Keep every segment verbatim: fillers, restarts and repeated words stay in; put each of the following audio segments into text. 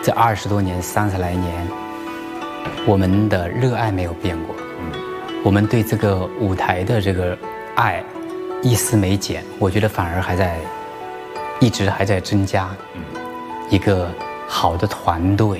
这二十多年、三十来年，我们的热爱没有变过，嗯，我们对这个舞台的这个爱一丝没减，我觉得反而还在一直还在增加。嗯，一个好的团队，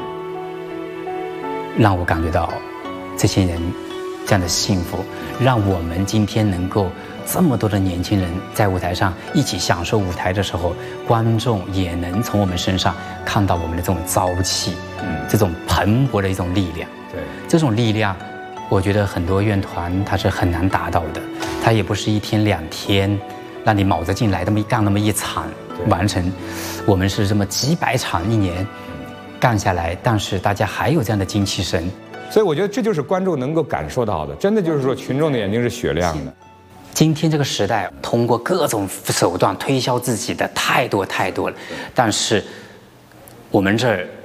让我感觉到这些人这样的幸福，让我们今天能够这么多的年轻人在舞台上一起享受舞台的时候，观众也能从我们身上看到我们的这种朝气，嗯，这种蓬勃的一种力量。对，这种力量，我觉得很多院团它是很难达到的，它也不是一天两天让你卯着劲来那么一干那么一场完成，我们是这么几百场一年干下来，但是大家还有这样的精气神。 所以我觉得这就是观众能够感受到的，真的就是说群众的眼睛是雪亮的。 今天这个时代，通过各种手段推销自己的太多太多了，但是我们这儿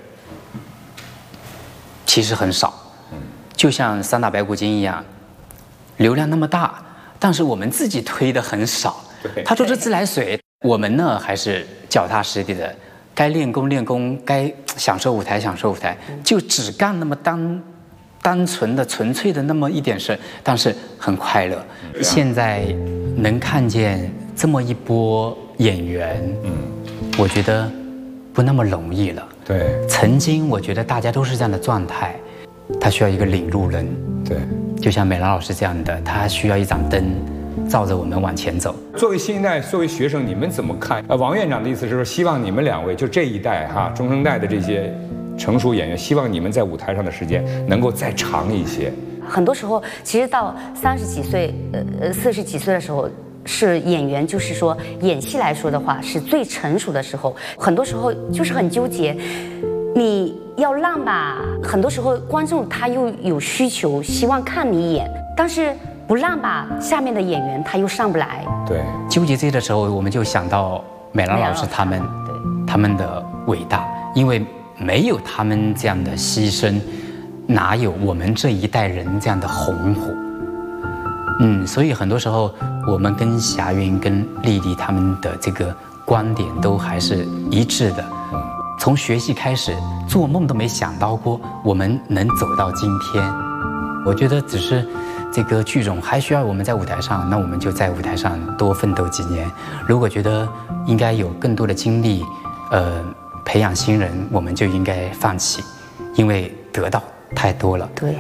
其实很少。就像三打白骨精一样，流量那么大，但是我们自己推的很少。他说这自来水，我们呢还是脚踏实地的，该练功练功，该享受舞台享受舞台，就只干那么单。单纯的、纯粹的那么一点事，但是很快乐。现在能看见这么一波演员，嗯，我觉得不那么容易了。对，曾经我觉得大家都是这样的状态，他需要一个领路人。对，就像美兰老师这样的，他需要一盏灯，照着我们往前走。 作为新一代，作为学生，你们怎么看？呃，王院长的意思是说，希望你们两位就这一代哈中生代的这些成熟演员，希望你们在舞台上的时间能够再长一些。 很多时候，其实到三十几岁、呃呃四十几岁的时候，是演员，就是说演戏来说的话，是最成熟的时候。很多时候就是很纠结，你要让吧，很多时候观众他又有需求，希望看你演，但是不让吧，下面的演员他又上不来。 对，纠结这些的时候，我们就想到美兰老师他们，对他们的伟大，因为没有他们这样的牺牲，哪有我们这一代人这样的红火？嗯，所以很多时候我们跟霞云、跟丽丽他们的这个观点都还是一致的。从学习开始，做梦都没想到过我们能走到今天。我觉得只是这个剧种还需要我们在舞台上，那我们就在舞台上多奋斗几年。如果觉得应该有更多的精力，呃。培养新人，我们就应该放弃，因为得到太多了。 对。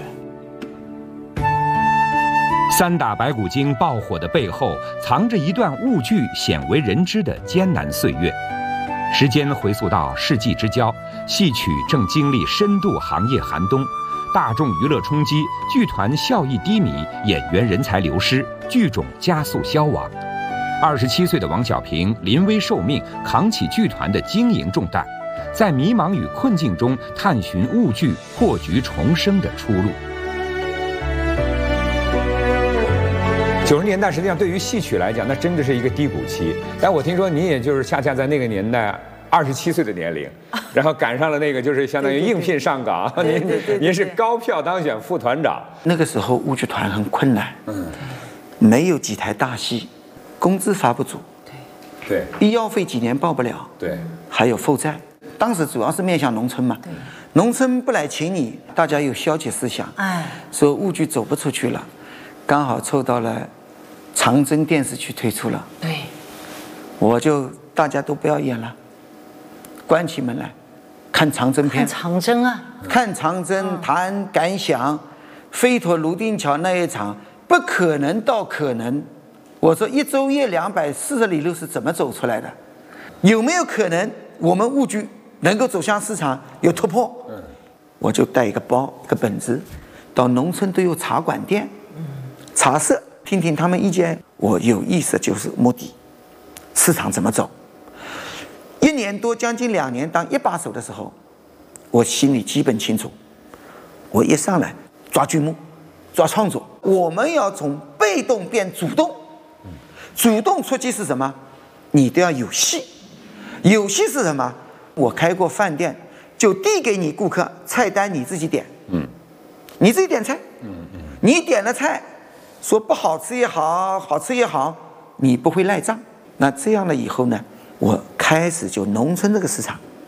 三打白骨精爆火的背后，藏着一段舞剧鲜为人知的艰难岁月。时间回溯到世纪之交，戏曲正经历深度行业寒冬，大众娱乐冲击，剧团效益低迷，演员人才流失，剧种加速消亡。二十七岁的王小平临危受命，扛起剧团的经营重担，在迷茫与困境中探寻舞剧破局重生的出路。 九十年代实际上对于戏曲来讲，那真的是一个低谷期。但我听说你也就是恰恰在那个年代，二十七岁的年龄，然后赶上了那个就是相当于应聘上岗，您您是高票当选副团长。 那个时候舞剧团很困难，嗯，没有几台大戏。工资发不足， 对， 医药费几年报不了， 对， 还有负债。当时主要是面向农村嘛，农村不来请你，大家有消极思想，哎，说舞剧走不出去了，刚好凑到了长征电视剧推出了，对，我就大家都不要演了，关起门来看长征片， 看长征啊， 看长征，谈感想，飞陀泸定桥那一场，不可能到可能。我说一昼夜两百四十里路是怎么走出来的？有没有可能我们舞剧能够走向市场有突破？嗯，我就带一个包一个本子，到农村都有茶馆店、茶社，听听他们意见。我有意思就是目的，市场怎么走？一年多将近两年当一把手的时候，我心里基本清楚。我一上来抓剧目，抓创作，我们要从被动变主动。主动出击是什么？你都要有戏。有戏是什么？我开过饭店，就递给你顾客菜单，你自己点。嗯，你自己点菜。嗯嗯，你点了菜，说不好吃也好，好吃也好，你不会赖账。那这样了以后呢，我开始就农村这个市场，